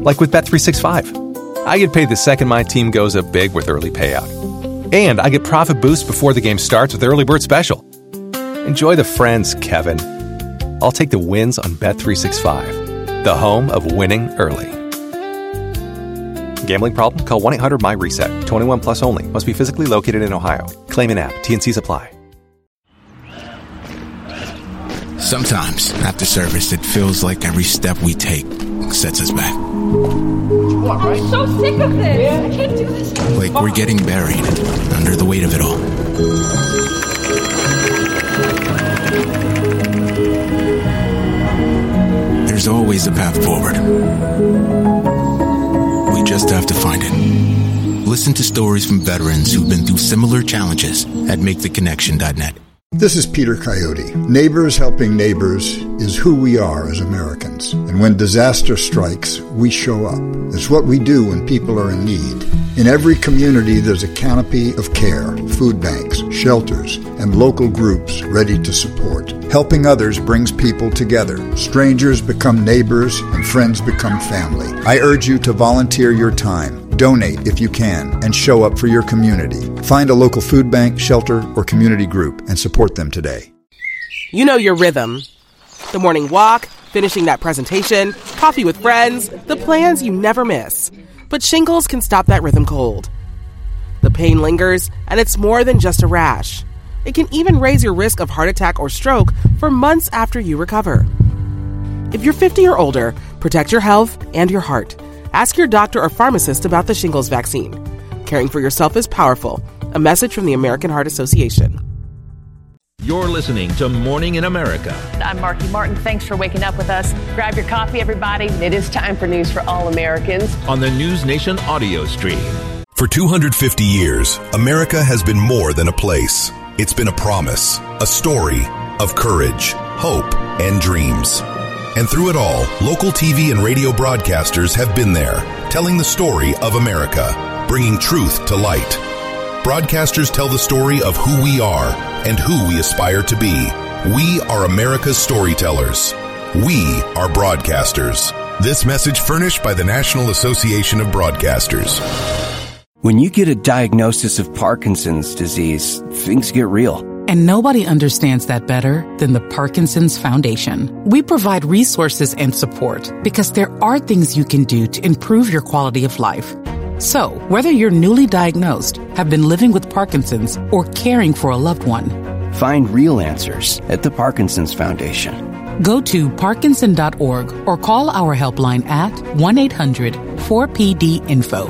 Like with Bet365. I get paid the second my team goes up big with early payout. And I get profit boost before the game starts with Early Bird Special. Enjoy the friends, Kevin. I'll take the wins on Bet365, the home of winning early. Gambling problem? Call 1-800-MY-RESET. 21 plus only. Must be physically located in Ohio. Claim in app. T&Cs apply. Sometimes, after service, it feels like every step we take sets us back. I'm so sick of this. I can't do this. Like we're getting buried under the weight of it all. There's always a path forward. We just have to find it. Listen to stories from veterans who've been through similar challenges at MakeTheConnection.net. This is Peter Coyote. Neighbors helping neighbors is who we are as Americans. And when disaster strikes, we show up. It's what we do when people are in need. In every community, there's a canopy of care, food banks, shelters, and local groups ready to support. Helping others brings people together. Strangers become neighbors, and friends become family. I urge you to volunteer your time. Donate if you can, and show up for your community. Find a local food bank, shelter, or community group and support them today. You know your rhythm. The morning walk, finishing that presentation, coffee with friends, the plans you never miss. But shingles can stop that rhythm cold. The pain lingers, and it's more than just a rash. It can even raise your risk of heart attack or stroke for months after you recover. If you're 50 or older, protect your health and your heart. Ask your doctor or pharmacist about the shingles vaccine. Caring for yourself is powerful. A message from the American Heart Association. You're listening to Morning in America. I'm Marky Martin. Thanks for waking up with us. Grab your coffee, everybody. It is time for news for all Americans. On the News Nation audio stream. For 250 years, America has been more than a place. It's been a promise, a story of courage, hope, and dreams. And through it all, local TV and radio broadcasters have been there, telling the story of America, bringing truth to light. Broadcasters tell the story of who we are and who we aspire to be. We are America's storytellers. We are broadcasters. This message furnished by the National Association of Broadcasters. When you get a diagnosis of Parkinson's disease, things get real. And nobody understands that better than the Parkinson's Foundation. We provide resources and support because there are things you can do to improve your quality of life. So, whether you're newly diagnosed, have been living with Parkinson's, or caring for a loved one, find real answers at the Parkinson's Foundation. Go to Parkinson.org or call our helpline at 1-800-4PD-INFO.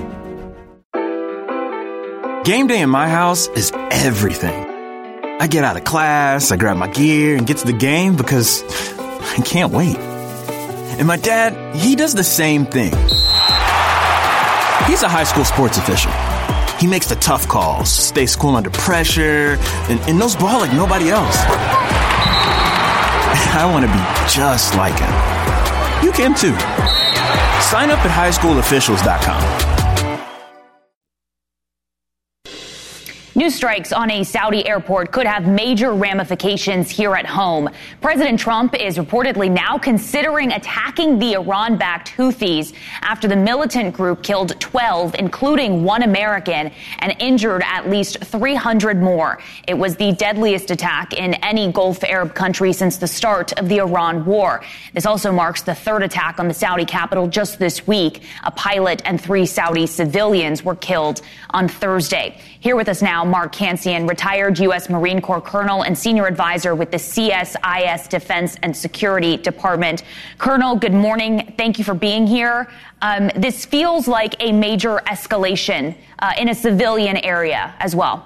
Game day in my house is everything. I get out of class, I grab my gear, and get to the game because I can't wait. And my dad, he does the same thing. He's a high school sports official. He makes the tough calls, stays cool under pressure, and knows ball like nobody else. I want to be just like him. You can too. Sign up at highschoolofficials.com. New strikes on a Saudi airport could have major ramifications here at home. President Trump is reportedly now considering attacking the Iran-backed Houthis after the militant group killed 12, including one American, and injured at least 300 more. It was the deadliest attack in any Gulf Arab country since the start of the Iran war. This also marks the third attack on the Saudi capital just this week. A pilot and 3 Saudi civilians were killed on Thursday. Here with us now, Mark Cancian, retired U.S. Marine Corps colonel and senior advisor with the CSIS Defense and Security Department. Colonel, good morning. Thank you for being here. This feels like a major escalation in a civilian area as well.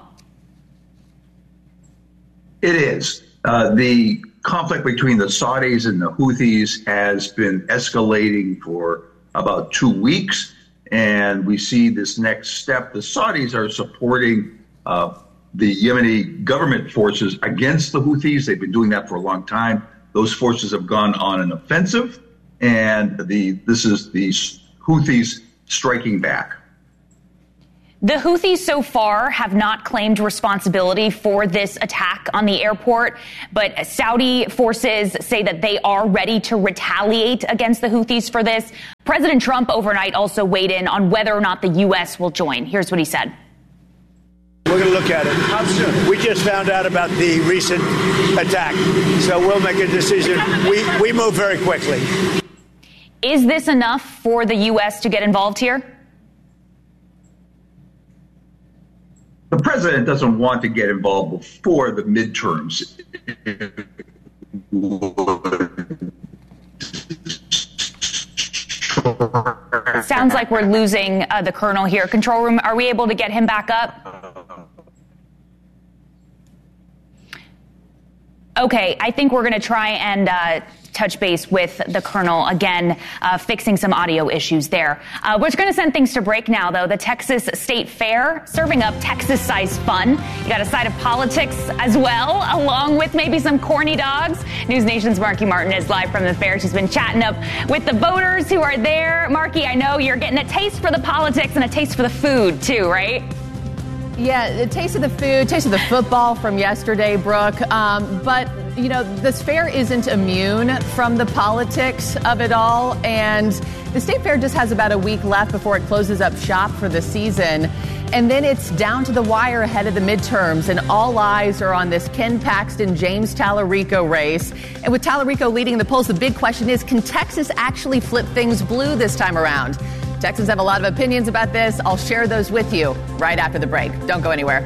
It is. The conflict between the Saudis and the Houthis has been escalating for about 2 weeks. And we see this next step. The Saudis are supporting the Yemeni government forces against the Houthis. They've been doing that for a long time. Those forces have gone on an offensive, and this is the Houthis striking back. The Houthis so far have not claimed responsibility for this attack on the airport, but Saudi forces say that they are ready to retaliate against the Houthis for this. President Trump overnight also weighed in on whether or not the U.S. will join. Here's what he said. We're going to look at it. How soon? We just found out about the recent attack, so we'll make a decision. We move very quickly. Is this enough for the U.S. to get involved here? The president doesn't want to get involved before the midterms. It sounds like we're losing the colonel here. Control room, are we able to get him back up? Okay, I think we're going to try and touch base with the colonel again, fixing some audio issues there. We're going to send things to break now, though. The Texas State Fair serving up Texas-sized fun. You got a side of politics as well, along with maybe some corny dogs. News Nation's Marky Martin is live from the fair. She's been chatting up with the voters who are there. Marky, I know you're getting a taste for the politics and a taste for the food, too, right? Yeah, the taste of the food, taste of the football from yesterday, Brooke. But, you know, this fair isn't immune from the politics of it all. And the State Fair just has about a week left before it closes up shop for the season. And then it's down to the wire ahead of the midterms. And all eyes are on this Ken Paxton, James Tallarico race. And with Tallarico leading the polls, the big question is, can Texas actually flip things blue this time around? Texans have a lot of opinions about this. I'll share those with you right after the break. Don't go anywhere.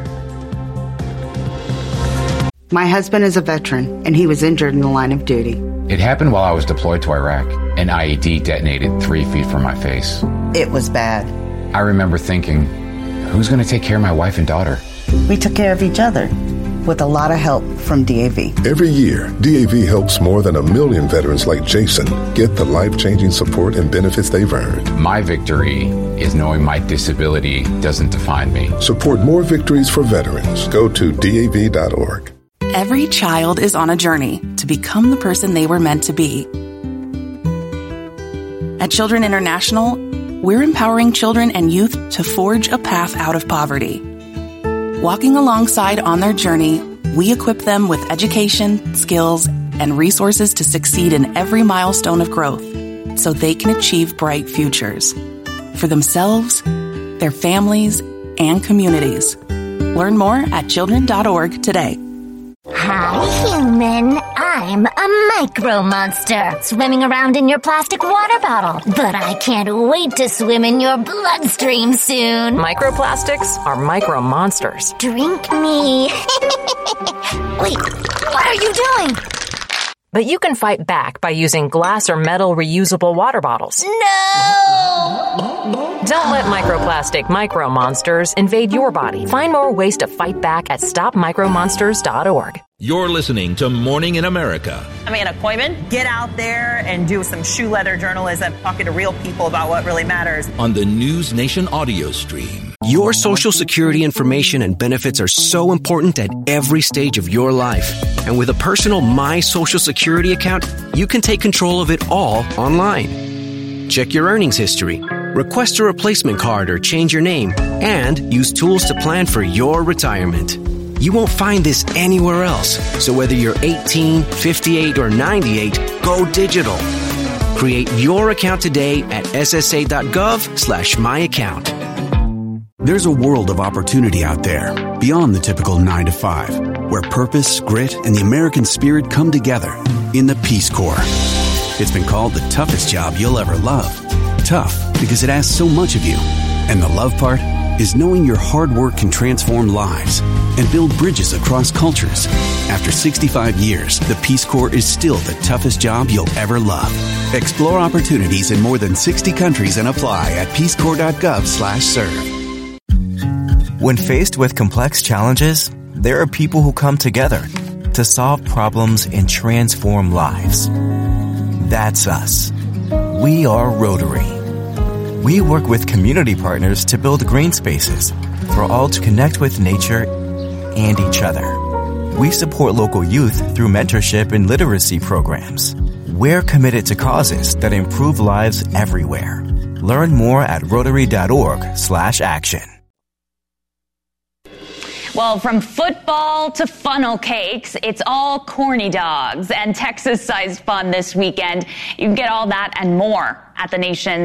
My husband is a veteran, and he was injured in the line of duty. It happened while I was deployed to Iraq. An IED detonated 3 feet from my face. It was bad. I remember thinking, who's going to take care of my wife and daughter? We took care of each other, with a lot of help from DAV. Every year, DAV helps more than 1 million veterans like Jason get the life-changing support and benefits they've earned. My victory is knowing my disability doesn't define me. Support more victories for veterans. Go to DAV.org. Every child is on a journey to become the person they were meant to be. At Children International, we're empowering children and youth to forge a path out of poverty. Walking alongside on their journey, we equip them with education, skills, and resources to succeed in every milestone of growth so they can achieve bright futures for themselves, their families, and communities. Learn more at children.org today. Hi, human. I'm a micro monster swimming around in your plastic water bottle. But I can't wait to swim in your bloodstream soon. Microplastics are micro monsters. Drink me. Wait, what are you doing? But you can fight back by using glass or metal reusable water bottles. No! Don't let microplastic micro monsters invade your body. Find more ways to fight back at stopmicromonsters.org. You're listening to Morning in America. I'm Anna Koyman. Get out there and do some shoe leather journalism, talking to real people about what really matters. On the News Nation audio stream. Your Social Security information and benefits are so important at every stage of your life. And with a personal My Social Security account, you can take control of it all online. Check your earnings history, request a replacement card or change your name, and use tools to plan for your retirement. You won't find this anywhere else. So whether you're 18, 58, or 98, go digital. Create your account today at ssa.gov/myaccount. There's a world of opportunity out there beyond the typical 9 to 5, where purpose, grit, and the American spirit come together in the Peace Corps. It's been called the toughest job you'll ever love. Tough because it asks so much of you. And the love part is knowing your hard work can transform lives and build bridges across cultures. After 65 years, the Peace Corps is still the toughest job you'll ever love. Explore opportunities in more than 60 countries and apply at peacecorps.gov/serve. When faced with complex challenges, there are people who come together to solve problems and transform lives. That's us. We are Rotary. We work with community partners to build green spaces for all to connect with nature and each other. We support local youth through mentorship and literacy programs. We're committed to causes that improve lives everywhere. Learn more at Rotary.org/action. Well, from football to funnel cakes, it's all corny dogs and Texas-sized fun this weekend. You can get all that and more at the nation's